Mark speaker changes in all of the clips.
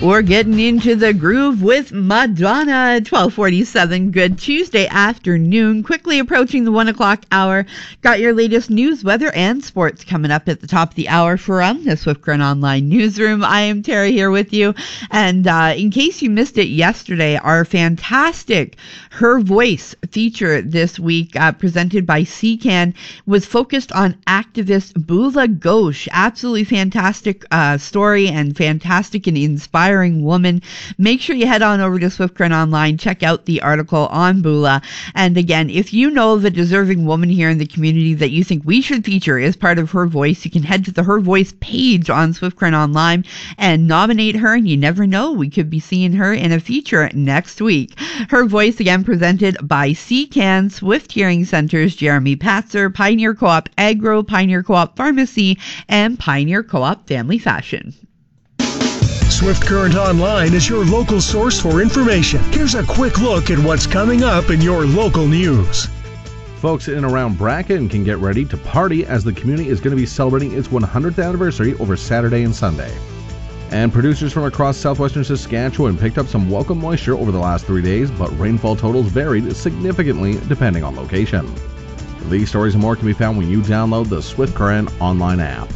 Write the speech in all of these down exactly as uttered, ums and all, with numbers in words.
Speaker 1: We're getting into the groove with Madonna at twelve forty-seven. Good Tuesday afternoon. Quickly approaching the one o'clock hour. Got your latest news, weather, and sports coming up at the top of the hour from the Swift Current Online Newsroom. I am Tara here with you. And uh, in case you missed it yesterday, our fantastic Her Voice feature this week, uh, presented by C C A N, was focused on activist Bula Ghosh. Absolutely fantastic uh, story and fantastic and inspiring woman. Make sure you head on over to Swift Current Online, check out the article on Bula. And again, if you know of a deserving woman here in the community that you think we should feature as part of Her Voice, you can head to the Her Voice page on Swift Current Online and nominate her, and you never know, we could be seeing her in a feature next week. Her Voice, again, presented by C C A N, Swift Hearing Centers, Jeremy Patzer, Pioneer Co-op Agro, Pioneer Co-op Pharmacy, and Pioneer Co-op Family Fashion.
Speaker 2: Swift Current Online is your local source for information. Here's a quick look at what's coming up in your local news.
Speaker 3: Folks in and around Bracken can get ready to party as the community is going to be celebrating its one hundredth anniversary over Saturday and Sunday. And producers from across southwestern Saskatchewan picked up some welcome moisture over the last three days, but rainfall totals varied significantly depending on location. These stories and more can be found when you download the Swift Current Online app.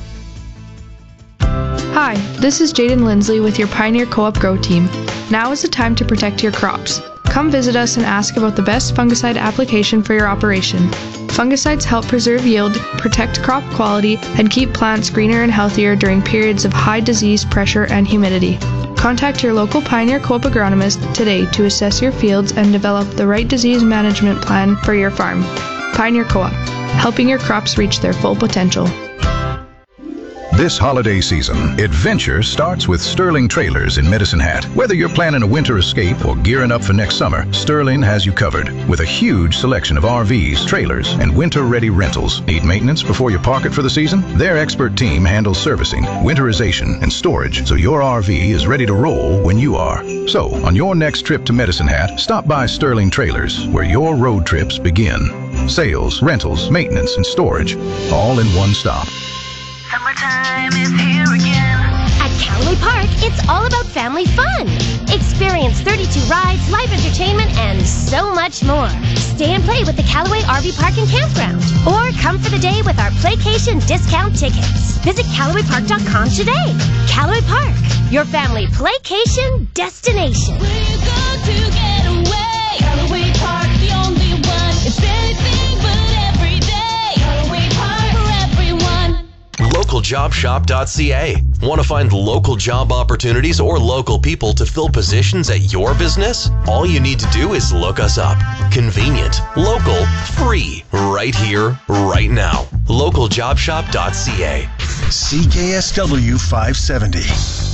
Speaker 4: Hi, this is Jaden Lindsley with your Pioneer Co-op Grow team. Now is the time to protect your crops. Come visit us and ask about the best fungicide application for your operation. Fungicides help preserve yield, protect crop quality, and keep plants greener and healthier during periods of high disease pressure and humidity. Contact your local Pioneer Co-op agronomist today to assess your fields and develop the right disease management plan for your farm. Pioneer Co-op, helping your crops reach their full potential.
Speaker 5: This holiday season, adventure starts with Sterling Trailers in Medicine Hat. Whether you're planning a winter escape or gearing up for next summer, Sterling has you covered with a huge selection of R Vs, trailers, and winter-ready rentals. Need maintenance before you park it for the season? Their expert team handles servicing, winterization, and storage, so your R V is ready to roll when you are. So, on your next trip to Medicine Hat, stop by Sterling Trailers, where your road trips begin. Sales, rentals, maintenance, and storage, all in one stop.
Speaker 6: Summertime is here again. At Callaway Park, it's all about family fun. Experience thirty-two rides, live entertainment, and so much more. Stay and play with the Callaway R V Park and Campground. Or come for the day with our Playcation discount tickets. Visit Callaway Park dot com today. Callaway Park, your family playcation destination.
Speaker 7: We're going to get away. Callaway Park, the only one. It's anything but every day. Callaway Park for everyone.
Speaker 8: local job shop dot c a. Want to find local job opportunities or local people to fill positions at your business? All you need to do is look us up. Convenient, local, free, right here, right now. local job shop dot c a.
Speaker 2: C K S W five seventy.